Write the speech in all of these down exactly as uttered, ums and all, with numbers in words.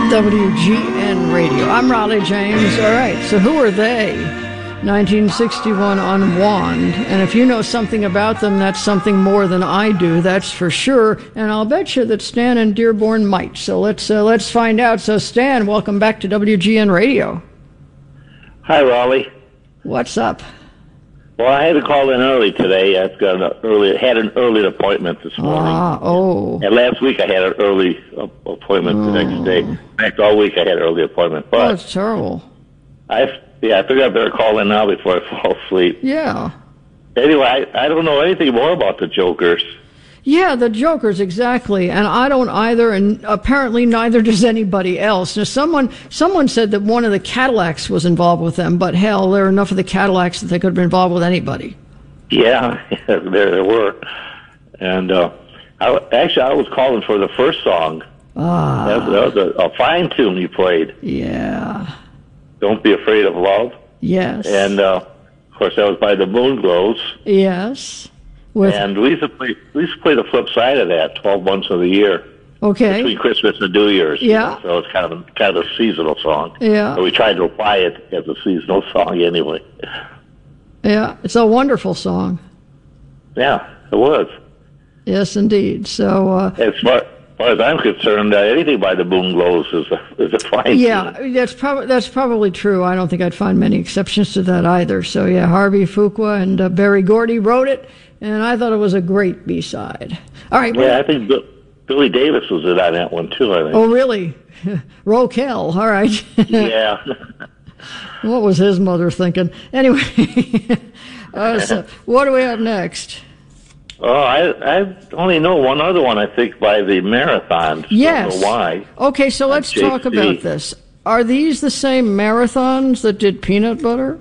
W G N Radio. I'm Raleigh James. All right, so who are they? nineteen sixty-one on Wand. And if you know something about them, that's something more than I do, that's for sure. And I'll bet you that Stan in Dearborn might. So let's uh, let's find out. So Stan, welcome back to W G N Radio. Hi, Raleigh. What's up? Well, I had to call in early today. I've got an early, had an early appointment this morning. Ah, oh. And last week I had an early appointment oh. the next day. In fact, all week I had an early appointment. But oh, it's terrible. I, yeah, I figured I better call in now before I fall asleep. Yeah. Anyway, I, I don't know anything more about the Jokers. Yeah, the Jokers, exactly. And I don't either, and apparently neither does anybody else. Now, someone someone said that one of the Cadillacs was involved with them, but hell, there are enough of the Cadillacs that they could have been involved with anybody. Yeah, there, there were. And uh, I, actually, I was calling for the first song. Ah. That was, that was a, a fine tune you played. Yeah. Don't Be Afraid of Love. Yes. And, uh, of course, that was by the Moonglows. Yes. With and we used, to play, we used to play the flip side of that, twelve months of the year. Okay. Between Christmas and New Year's. Yeah. You know, so it's kind of a, kind of a seasonal song. Yeah. So we tried to apply it as a seasonal song anyway. Yeah, it's a wonderful song. Yeah, it was. Yes, indeed. So uh, as far, far as I'm concerned, uh, anything by the Moonglows is a, is a fine yeah, tune. that's probably that's probably true. I don't think I'd find many exceptions to that either. So yeah, Harvey Fuqua and uh, Berry Gordy wrote it, and I thought it was a great B-side. All right. Yeah, well, I think Bill, Billy Davis was in on that one too. I think. Oh, really? Rokel. All right. Yeah. What was his mother thinking? Anyway, uh, so what do we have next? Oh, I I only know one other one, I think, by the Marathons. Yes. Don't know why. Okay, so let's J C. talk about this. Are these the same Marathons that did Peanut Butter?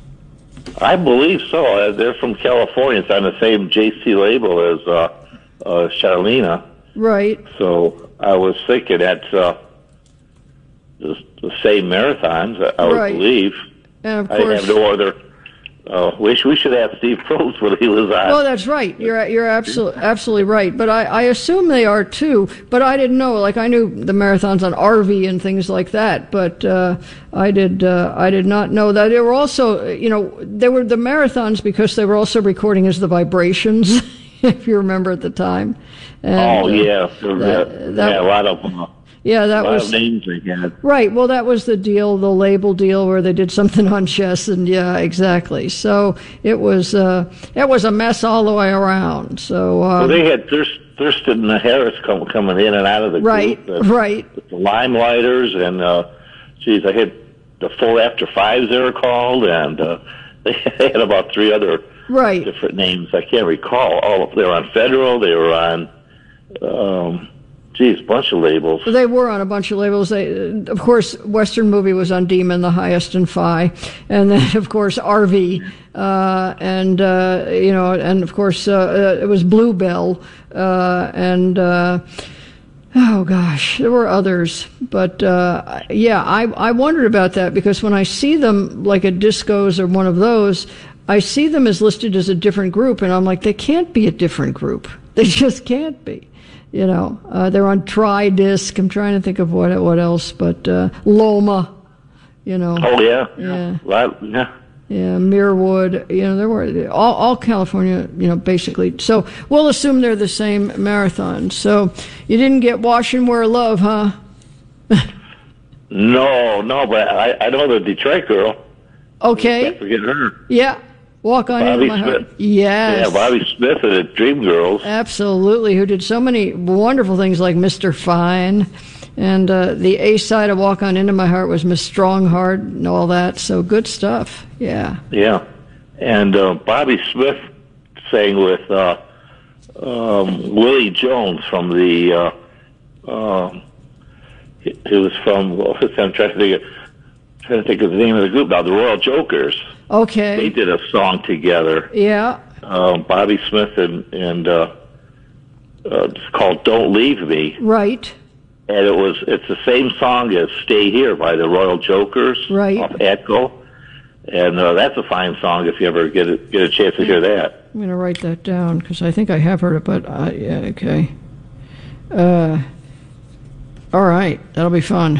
I believe so. Uh, they're from California. It's on the same J C label as uh, uh, Charlena. Right. So I was thinking that's uh, the, the same Marathons, I, I would right. believe. And of I course, have no other... Uh, wish we should have Steve Probst when he was on. Well, that's right. You're you're absolutely absolutely right. But I, I assume they are too. But I didn't know. Like I knew the Marathons on R V and things like that. But uh, I did uh, I did not know that they were also. You know, they were the Marathons because they were also recording as the Vibrations, if you remember at the time. And, oh yeah, uh, that, that, yeah, a lot of them. Uh, Yeah, that a lot was of names they had. Right. Well, that was the deal, the label deal, where they did something on chess, and yeah, exactly. So it was uh, it was a mess all the way around. So um, well, they had Thirst, Thurston Harris come, coming in and out of the right, group. The, right. The Limelighters, and uh, geez, I had the Four After Fives they were called, and uh, they had about three other right different names I can't recall. All they were on Federal, they were on. Um, Geez, a bunch of labels. They were on a bunch of labels. They, of course, Western Movie was on Demon, the highest in Phi, and then of course R V, uh, and uh, you know, and of course uh, it was Bluebell, uh, and uh, oh gosh, there were others. But uh, yeah, I I wondered about that because when I see them like at discos or one of those, I see them as listed as a different group, and I'm like, they can't be a different group. They just can't be. You know, uh, they're on Tri-Disc. I'm trying to think of what what else, but uh, Loma, you know. Oh, yeah. Yeah. Well, yeah. Yeah, Muirwood. You know, there were all, all California, you know, basically. So we'll assume they're the same Marathon. So you didn't get Wash and Wear Love, huh? No, no, but I, I know the Detroit girl. Okay. Can't forget her. Yeah. Walk on Bobby Into My Smith. Heart. Yes. Yeah, Bobby Smith and the Dreamgirls. Absolutely, who did so many wonderful things like Mister Fine. And uh, the A side of Walk On Into My Heart was Miss Strongheart and all that. So good stuff. Yeah. Yeah. And uh, Bobby Smith sang with uh, um, Willie Jones from the, uh, uh, he, he was from, I'm trying to think of, trying to think of the name of the group now, the Royal Jokers. Okay. They did a song together. Yeah. Um, Bobby Smith and, and uh, uh, it's called Don't Leave Me. Right. And it was it's the same song as Stay Here by the Royal Jokers. Right. Off Atco. And uh, that's a fine song if you ever get a, get a chance to hear that. I'm going to write that down because I think I have heard it, but uh, yeah, okay. Uh, All right, that'll be fun.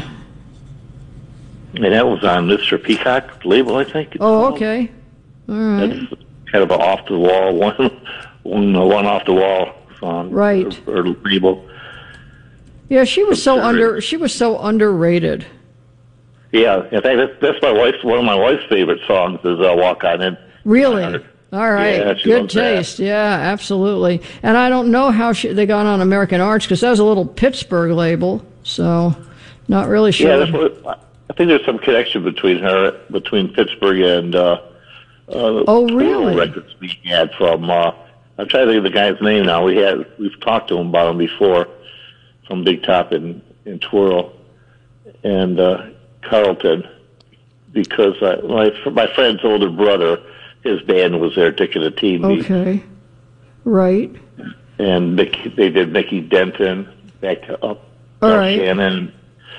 And that was on Mister Peacock label, I think. Oh, okay. All right. That's kind of an off the wall one, one, one off the wall song, right? Or, or label. Yeah, she was so sure. under. She was so underrated. Yeah, in fact, that's, that's my wife's one of my wife's favorite songs is uh, "Walk On In." Really? All right. Yeah, good taste. That. Yeah, absolutely. And I don't know how she, they got on American Arts because that was a little Pittsburgh label, so not really sure. Yeah, that's what, I think there's some connection between her, between Pittsburgh and uh, uh, oh, really? records we had from. Uh, I'm trying to think of the guy's name now. We had we've talked to him about him before, from Big Top in in Twirl, and uh, Carlton, because I, my my friend's older brother, his band was there, Dick and the Teen Beat. Okay, right. And Mickey, they did Mickey Denton, back to up, All up right. Shannon.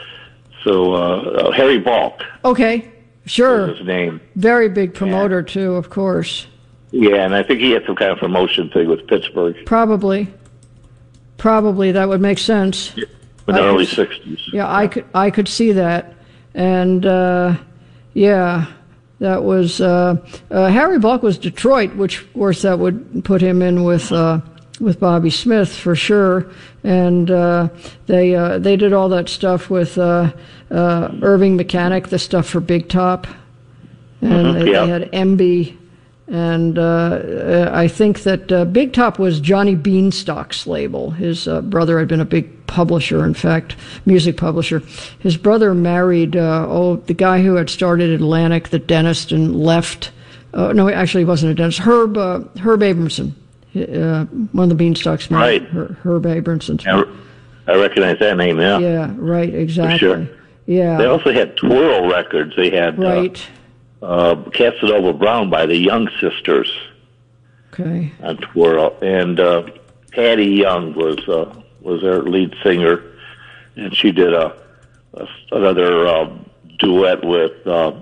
So uh, uh, Harry Balk. Okay, sure. Was his name. Very big promoter yeah. too, of course. Yeah, and I think he had some kind of promotion thing with Pittsburgh. Probably, probably that would make sense. Yeah. In the I early sixties. Yeah, I could I could see that, and uh, yeah, that was uh, uh, Harry Balk was Detroit, which of course that would put him in with uh, with Bobby Smith for sure, and uh, they uh, they did all that stuff with uh, uh, Irving Mechanic, the stuff for Big Top, and mm-hmm, they, yeah. they had M B. And uh, I think that uh, Big Top was Johnny Beanstalk's label. His uh, brother had been a big publisher, in fact, music publisher. His brother married, uh, oh, the guy who had started Atlantic, the dentist, and left. Uh, no, actually, he wasn't a dentist. Herb uh, Herb Abramson, uh, one of the Beanstalks. Right. Her, Herb Abramson. Yeah, I recognize that name, yeah. Yeah, right, exactly. For sure. Yeah. They also had Twirl Records. They had... Right. Uh, Uh, Casanova Brown by the Young Sisters. Okay. On Twirl, and uh, Patty Young was uh, was their lead singer, and she did a, a another uh, duet with uh,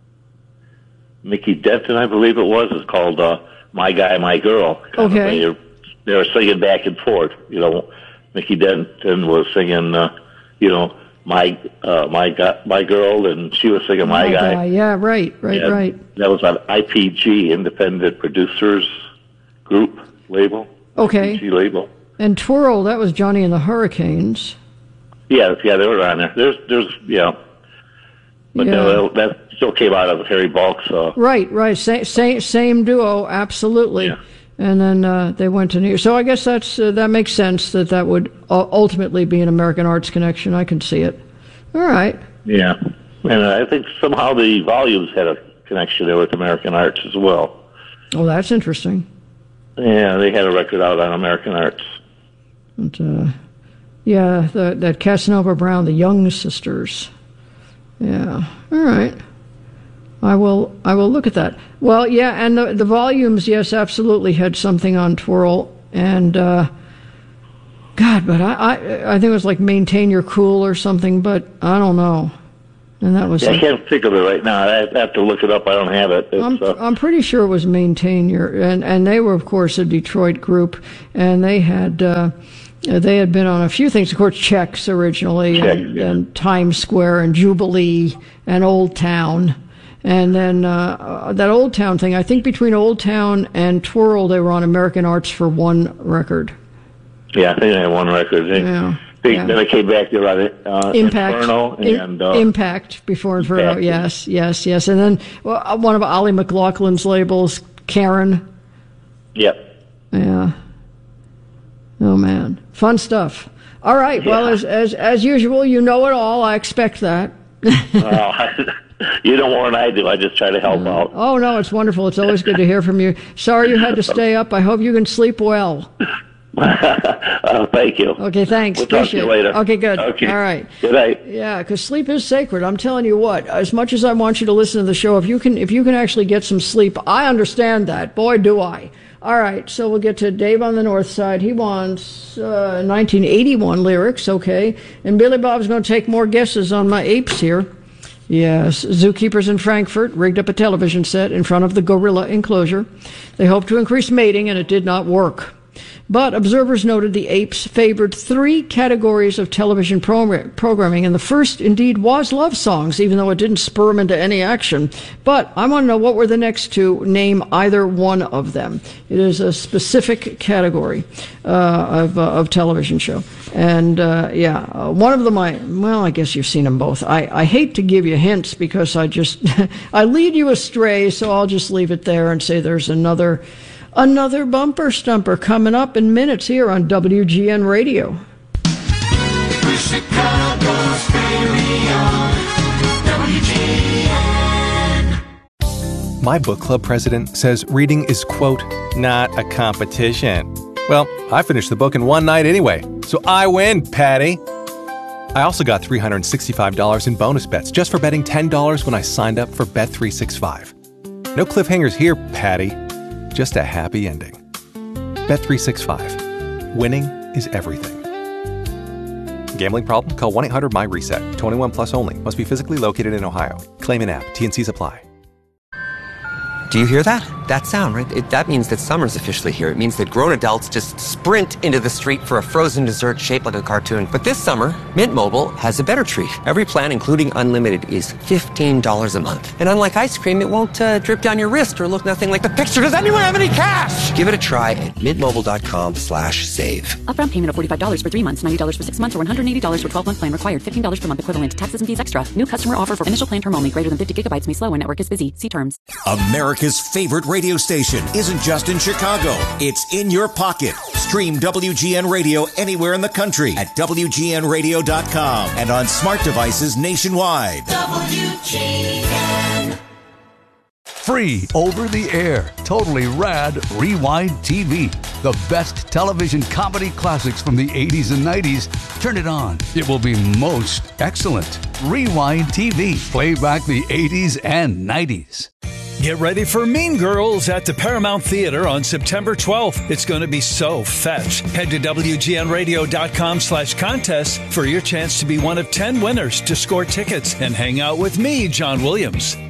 Mickey Denton, I believe it was. It's called uh, "My Guy, My Girl." Okay. They, they were singing back and forth. You know, Mickey Denton was singing, uh, you know. My uh, my guy, my girl, and she was singing my, my guy. guy. Yeah, right, right, and right. That was on I P G, Independent Producers Group label. Okay. I P G label. And Twirl, that was Johnny and the Hurricanes. Yeah, yeah, they were on there. There's, there's, yeah. But yeah. No, that still came out of Harry Balk's. Uh, right, right. Same, same, same duo, absolutely. Yeah. And then uh, they went to New York. So I guess that's uh, that makes sense that that would uh, ultimately be an American Arts connection. I can see it. All right. Yeah. And uh, I think somehow the Volumes had a connection there with American Arts as well. Oh, that's interesting. Yeah, they had a record out on American Arts. And, uh, yeah, the, that Casanova Brown, the Young Sisters. Yeah. All right. I will. I will look at that. Well, yeah, and the the Volumes, yes, absolutely had something on Twirl, and uh, God, but I, I I think it was like Maintain Your Cool or something, but I don't know. And that was. Yeah, like, I can't think of it right now. I have to look it up. I don't have it. It's, I'm uh, I'm pretty sure it was Maintain Your, and and they were of course a Detroit group, and they had. Uh, They had been on a few things, of course, Chex originally, Chex, and, yeah. and Times Square, and Jubilee, and Old Town. And then uh, that Old Town thing, I think between Old Town and Twirl, they were on American Arts for one record. Yeah, I think they had one record. They, yeah. they, yeah. Then they came back, they were on uh, Impact. Inferno. And, uh, Impact before Inferno, Impact. yes, yes, yes. And then well, one of Ollie McLaughlin's labels, Karen. Yep. Yeah. Oh, man. Fun stuff. All right. Yeah. Well, as, as as usual, you know it all. I expect that. uh, you know more than I do. I just try to help uh, out. Oh, no, it's wonderful. It's always good to hear from you. Sorry you had to stay up. I hope you can sleep well. uh, thank you. Okay, thanks. We'll talk to you later. Okay, good. Okay. All right. Good night. Yeah, because sleep is sacred. I'm telling you what, as much as I want you to listen to the show, if you can if you can actually get some sleep, I understand that. Boy, do I. All right, so we'll get to Dave on the North Side. He wants uh, nineteen eighty-one lyrics, okay. And Billy Bob's going to take more guesses on my apes here. Yes, zookeepers in Frankfurt rigged up a television set in front of the gorilla enclosure. They hoped to increase mating, and it did not work. But observers noted the apes favored three categories of television program- programming, and the first indeed was love songs, even though it didn't spur them into any action. But I want to know what were the next two. Name either one of them. It is a specific category uh, of, uh, of television show. And, uh, yeah, uh, one of them, I, well, I guess you've seen them both. I, I hate to give you hints because I just, I lead you astray, so I'll just leave it there and say there's another, another bumper stumper coming up in minutes here on W G N Radio. Chicago's stereo, W G N. My book club president says reading is, quote, not a competition. Well, I finished the book in one night anyway, so I win, Patty. I also got three hundred sixty-five dollars in bonus bets just for betting ten dollars when I signed up for Bet three sixty-five. No cliffhangers here, Patty. Just a happy ending. Bet three sixty-five. Winning is everything. Gambling problem? Call one eight hundred M Y reset. twenty-one plus only. Must be physically located in Ohio. Claim in app. T N Cs apply. Do you hear that? That sound, right? It, that means that summer's officially here. It means that grown adults just sprint into the street for a frozen dessert shaped like a cartoon. But this summer, Mint Mobile has a better treat. Every plan, including unlimited, is fifteen dollars a month. And unlike ice cream, it won't uh, drip down your wrist or look nothing like the picture. Does anyone have any cash? Give it a try at mintmobile.com slash save. Upfront payment of forty-five dollars for three months, ninety dollars for six months, or one hundred eighty dollars for twelve-month plan required. fifteen dollars per month equivalent. Taxes and fees extra. New customer offer for initial plan term only. Greater than fifty gigabytes may slow when network is busy. See terms. America's favorite radio station isn't just in Chicago. It's in your pocket. Stream W G N Radio anywhere in the country at W G N radio dot com and on smart devices nationwide. W G N. Free over the air, totally rad Rewind T V. The best television comedy classics from the eighties and nineties. Turn it on. It will be most excellent. Rewind T V. Play back the eighties and nineties. Get ready for Mean Girls at the Paramount Theater on September twelfth. It's going to be so fetch. Head to W G N radio dot com slash contest for your chance to be one of ten winners to score tickets and hang out with me, John Williams.